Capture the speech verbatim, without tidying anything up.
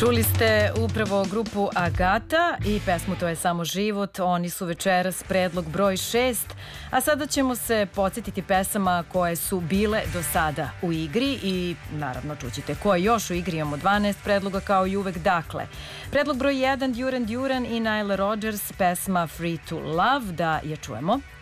Čuli ste upravo grupu Agata i pesmu To je samo život. Oni su večeras predlog broj šest, a sada ćemo se podsjetiti pesama koje su bile do sada u igri i naravno čućete koje još u igri. Imamo dvanaest predloga kao i uvek. Dakle, predlog broj jedan Duran Duran i Nile Rodgers, pesma Free to Love, da je čujemo.